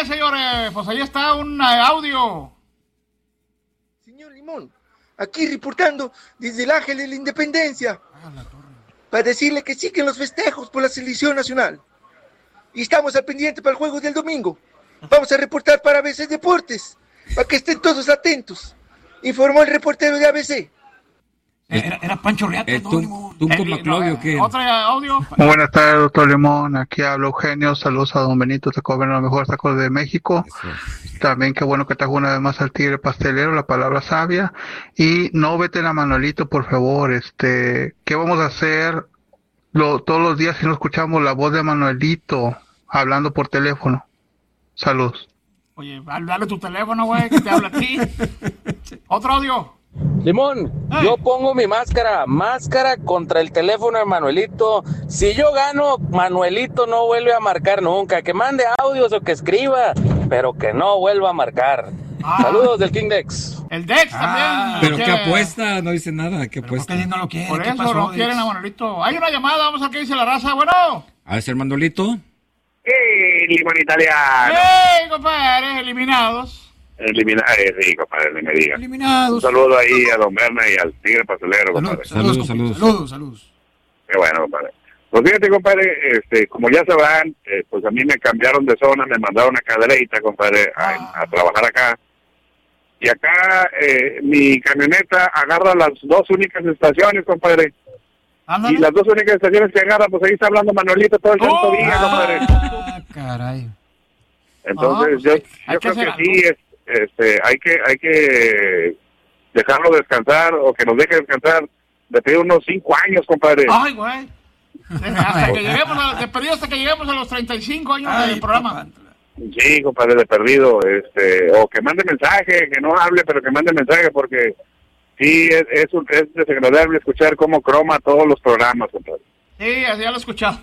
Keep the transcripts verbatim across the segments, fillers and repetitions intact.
bien, señores, pues ahí está un audio. Señor Limón, aquí reportando desde el Ángel de la Independencia, para decirle que siguen los festejos por la selección nacional. Y estamos al pendiente para el juego del domingo. Vamos a reportar para A B C Deportes, para que estén todos atentos. Informó el reportero de A B C. Era, era Pancho Riata, eh, ¿no, tú, Limón? ¿Tú Eh, con no, Maclovio o qué? Otro audio. Muy buenas tardes, doctor Limón. Aquí habla Eugenio. Saludos a don Benito, te comen los mejores tacos de México. Eso. También qué bueno que trajo una vez más al tigre pastelero, la palabra sabia. Y no vete a Manuelito, por favor. Este, ¿qué vamos a hacer lo, todos los días si no escuchamos la voz de Manuelito hablando por teléfono? Saludos. Oye, dale tu teléfono, güey, que te habla a ti. Otro audio. Limón, Ay. yo pongo mi máscara, máscara contra el teléfono de Manuelito. Si yo gano, Manuelito no vuelve a marcar nunca. Que mande audios o que escriba, pero que no vuelva a marcar. Ah. Saludos del King Dex. El Dex Ah, también. pero que- qué apuesta, no dice nada, qué Pero ¿por apuesta. qué no lo quiere? Por ¿Qué eso pasó, no Dex? quieren a Manolito. Hay una llamada, vamos a ver qué dice la raza. Bueno. A ver, Manuelito. ¡Eh, limón italiano! ¡Ey, compadre! Eliminados. Elimina, eh, sí, compadre, ni me diga. Un Eliminados. saludo ahí a don Berna y al tigre pastelero, Salud, compadre. saludos, Saludos, saludos, saludos. saludos, saludos. Qué bueno, compadre. Pues fíjate, compadre, este, como ya sabrán, eh, pues a mí me cambiaron de zona, me mandaron a Cadereyta, compadre, a, a trabajar acá. Y acá eh, mi camioneta agarra las dos únicas estaciones, compadre. Ándale. Y las dos únicas estaciones que agarra, pues ahí está hablando Manuelito todo el santo Oh, día, compadre. Ah, caray. Entonces, Ah, pues yo, hay- hay yo que creo que hacer sí, es, este, hay que hay que dejarlo descansar o que nos deje descansar de pedir unos cinco años, compadre. Ay, güey. Hasta que lleguemos a, de perdido hasta que lleguemos a los treinta y cinco años Ay, del programa. papá. Sí, compadre, de perdido, este, o que mande mensaje, que no hable, pero que mande mensaje, porque sí, es, es, un- es desagradable escuchar cómo croma todos los programas, compadre. Sí, así ya lo he escuchado.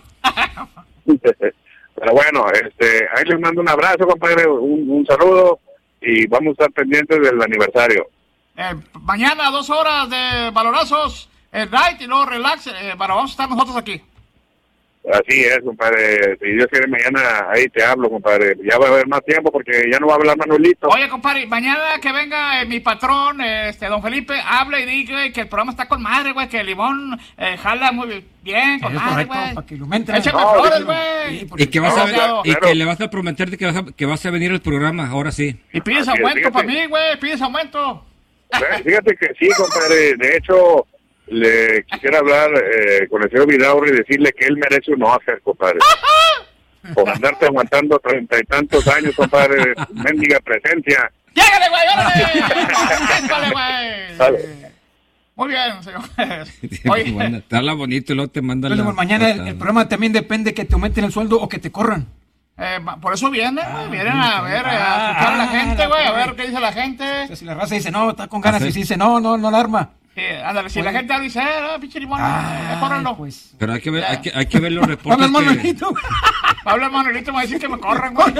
Pero bueno, este, ahí les mando un abrazo, compadre, un, un saludo, y vamos a estar pendientes del aniversario. Eh, mañana dos horas de valorazos, el night y luego relax, eh, para vamos a estar nosotros aquí. Así es, compadre. Si Dios quiere, mañana ahí te hablo, compadre. Ya va a haber más tiempo porque ya no va a hablar Manuelito. Oye, compadre, mañana que venga eh, mi patrón, eh, este, don Felipe, hable y diga güey, que el programa está con madre, güey, que el limón eh, jala muy bien, con Es madre, correcto, güey. para que ilumenten. Échame No, flores, sí, güey. Sí, porque- Y que vas a No, ver- claro, y claro. que le vas a prometerte que vas a, que vas a venir al programa, ahora sí. Y pides Así es, aumento fíjate. para mí, güey, pides aumento. Ve, Fíjate que sí, compadre. De hecho, le quisiera hablar eh, con el señor Vidaurri y decirle que él merece un Oscar, compadre. Por andarte aguantando treinta y tantos años, compadre. Mendiga presencia. ¡Llégale, güey, órale! ¡Éspale, güey! Sale. Muy bien, señor. Oye, Te habla bonito y luego te manda Entonces, la... mañana el, el programa también depende que te aumenten el sueldo o que te corran. eh, por eso vienen, güey, vienen a ver, a escuchar a la gente, güey, a ver qué dice la O sea, gente. si la raza dice no, está con ganas, Así. y si dice no, no, no la arma. Sí, ándale, si la gente dice, eh, pinche limón, Ay, córranlo. pues. Pero hay que ver, Ya. hay que, hay que ver los Habla reportes el que... Manuelito. Pablo Manuelito me va a decir que me corran, güey.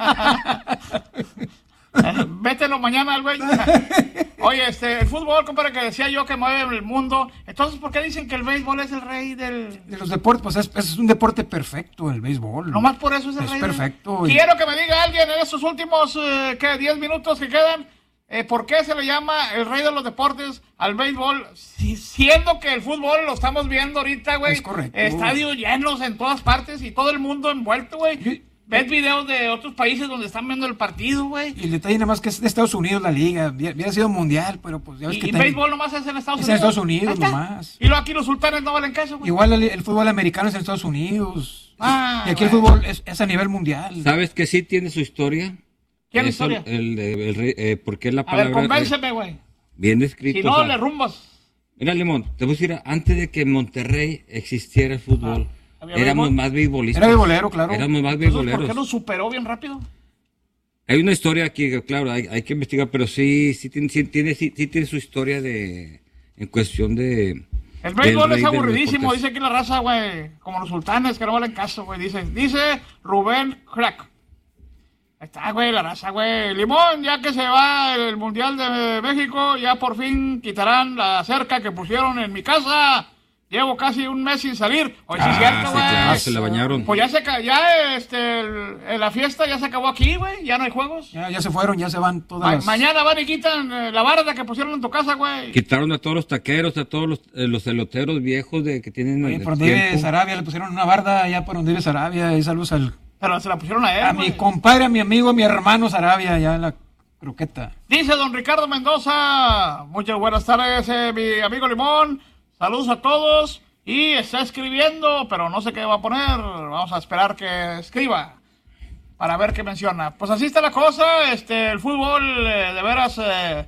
Eh, Vételo mañana al güey. Oye, este, el fútbol, compadre, que decía yo que mueve el mundo. Entonces, ¿por qué dicen que el béisbol es el rey del...? De los deportes, pues es, es un deporte perfecto el béisbol. Nomás por eso es el Es rey del- perfecto. Y- Quiero que me diga alguien en estos últimos, eh, ¿qué? diez minutos que quedan, eh, ¿por qué se le llama el rey de los deportes al béisbol? Si- siendo que el fútbol lo estamos viendo ahorita, güey. Es correcto. Estadios llenos en todas partes y todo el mundo envuelto, güey. Y- Ves videos de otros países donde están viendo el partido, güey. Y el detalle nada más que es de Estados Unidos la liga. Hubiera hubiera sido mundial, pero pues ya ves Y, que y también- béisbol nomás es en Estados Es en Unidos. Estados Unidos Ahí está. nomás. Y luego aquí los sultanes no valen caso, güey. Igual el, el fútbol americano es en Estados Unidos. Ah, y aquí el bueno. fútbol es, es a nivel mundial. ¿Sabes que sí tiene su historia? ¿Tiene Eso, historia? El, de- el rey, eh, porque es la A ver, palabra... convénceme, güey. bien escrito. Si no, o sea, le rumbas. Mira, Limón, te voy a decir, antes de que en Monterrey existiera el fútbol, Ah, ¿había éramos béisbol? más beisbolistas. Era beisbolero, claro. Éramos más Entonces, ¿por beisboleros. qué lo superó bien rápido? Hay una historia aquí, que, claro, hay, hay que investigar, pero sí, sí tiene, sí tiene, sí, sí tiene su historia de, en cuestión de... El béisbol del es rey de los aburridísimo, deportes. dice aquí la raza, güey. Como los sultanes, que no valen caso, güey. Dice, dice Rubén Crack. Ahí está, güey, la raza, güey. Limón, ya que se va el Mundial de México, ya por fin quitarán la cerca que pusieron en mi casa. Llevo casi un mes sin salir. Hoy sí Ah, es cierto, sí, güey. claro, se la bañaron. Pues ya se ca- ya este el- la fiesta ya se acabó aquí, güey. Ya no hay juegos. Ya, ya se fueron, ya se van todas Ma- las... mañana van y quitan eh, la barda que pusieron en tu casa, güey. Quitaron a todos los taqueros, a todos los, eh, los eloteros viejos de que tienen Oye, el por donde vive tiempo. Sarabia, le pusieron una barda allá por donde vive Sarabia, y saludos al... Pero se la pusieron a él, A güey. mi compadre, a mi amigo, a mi hermano Sarabia, allá en la croqueta. Dice don Ricardo Mendoza, muchas buenas tardes, eh, mi amigo Limón, saludos a todos, y está escribiendo, pero no sé qué va a poner, vamos a esperar que escriba, para ver qué menciona. Pues así está la cosa, este, el fútbol eh, de veras eh,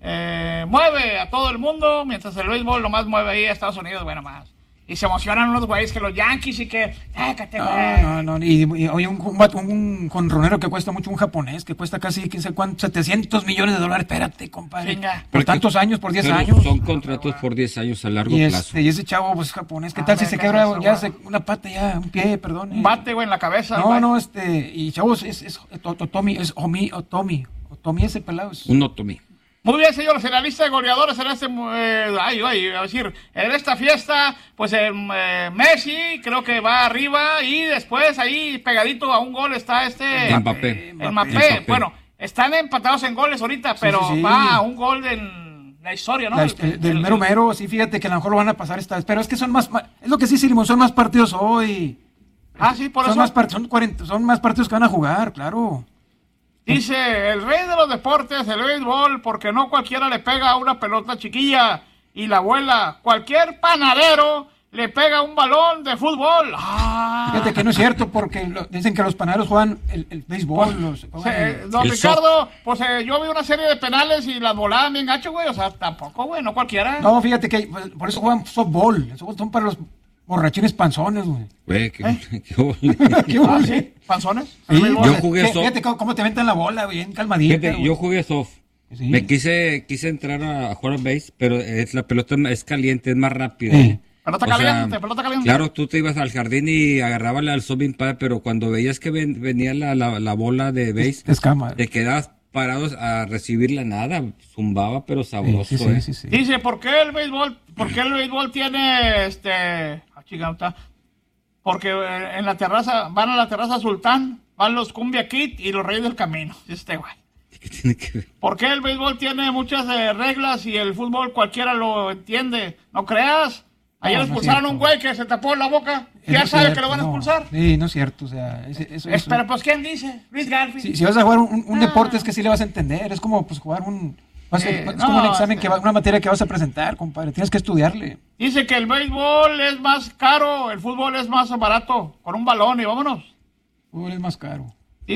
eh, mueve a todo el mundo, mientras el béisbol nomás mueve ahí a Estados Unidos, bueno, más. Y se emocionan unos güeyes que los Yankees y que... ¡Cállate, güey! No, no, no, y, y oye, un, un, vato- un conronero que cuesta mucho, un japonés, que cuesta casi, quién sabe cuántos, setecientos millones de dólares, espérate, compadre. Chinga. Por Porque- tantos años, por diez pero años. Son contratos por diez años a largo Y, plazo. este, y ese chavo, pues, japonés, ¿qué Ah, tal si ve, se ¿qué quebra es eso, ya güey? se, una pata ya, un pie, perdón? Un eh? bate, güey, en la cabeza. No, güey. no, este, y chavos, es, es, Otomi, es Omi, Otomi, Otomi ese pelado es... Un otomí. Muy bien, señores, en la lista de goleadores en este, eh, ay, ay, a decir, en esta fiesta, pues eh, eh, Messi creo que va arriba y después ahí pegadito a un gol está este Mbappé. el Mbappé. Mbappé. Bueno, están empatados en goles ahorita, pero sí, sí. va a un gol de la historia, ¿no? La- El- el- del el- mero mero, sí, fíjate que a lo mejor lo van a pasar esta vez, pero es que son más, ma- es lo que sí, Silimón, son más partidos hoy. Ah, sí, por son eso. Más part- son, cuarenta, son más partidos que van a jugar, claro. Dice, el rey de los deportes, el béisbol, porque no cualquiera le pega a una pelota chiquilla y la vuela. Cualquier panadero le pega un balón de fútbol. Ah. Fíjate que no es cierto, porque lo- dicen que los panaderos juegan el, el béisbol. los- juegan Eh, el- don El Ricardo, pues eh, yo vi una serie de penales y las volaban bien gacho, güey. O sea, tampoco, güey, no cualquiera. no, fíjate que pues, por eso juegan softball. El softball son para los borrachines panzones, güey. Güey, qué, ¿Eh? qué ole. ¿Qué Ah, hubo, ¿sí? sí? ¿Panzones? Sí, El béisbol. Yo fíjate, jugué fí- soft- Fíjate cómo, cómo te metan la bola, bien calmadita. Fíjate, güey. yo jugué soft. Sí. Me quise, quise entrar a, a jugar al base, pero es, la pelota es caliente, es más rápida. Sí. Pelota O sea, caliente, pelota caliente. Claro, tú te ibas al jardín y agarrabas al soft bien padre, pero cuando veías que ven- venía la, la, la bola de base, Escama. te quedabas parados a recibirla nada, zumbaba pero Sí, sabroso, sí, sí, eh. sí, sí. Dice, ¿por qué el béisbol, por qué el béisbol tiene este... Ah, chica, está. Porque eh, en la terraza, van a la terraza Sultán, van los Cumbia Kid y los Reyes del Camino. Este, güey. ¿Qué tiene que ver? ¿Por qué el béisbol tiene muchas eh, reglas y el fútbol cualquiera lo entiende? ¿No creas? Ayer No, no es expulsaron a un cierto. güey que se tapó la boca. Es Ya no sabe cierto, que lo van a no. expulsar. Sí, no es cierto, o sea, ese- eso, Es- eso- pero pues, ¿quién dice? Luis Garfield. Si, si vas a jugar un, un Ah. deporte es que sí le vas a entender, es como pues jugar un... vas a- Sí, es no, como un examen, este- que va, una materia que vas a presentar, compadre, tienes que estudiarle. Dice que el béisbol es más caro, el fútbol es más barato. Con un balón y vámonos. Fútbol es más caro.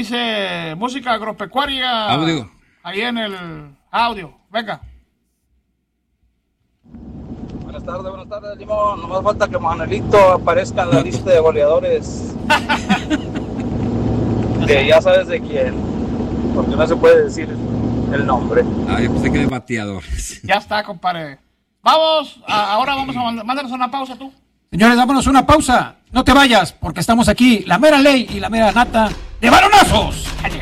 Dice música agropecuaria. Audio. Ahí en el audio. Venga. Buenas tardes, buenas tardes, Limón. No más falta que Manuelito aparezca en la lista de goleadores. Que ya sabes de quién. Porque no se puede decir el nombre. Ah, yo pensé que de bateadores. Ya está, compadre. Vamos, a- ahora vamos a mand- mandarnos una pausa tú. Señores, vámonos una pausa. No te vayas, porque estamos aquí, la mera ley y la mera nata de balonazos. Ay,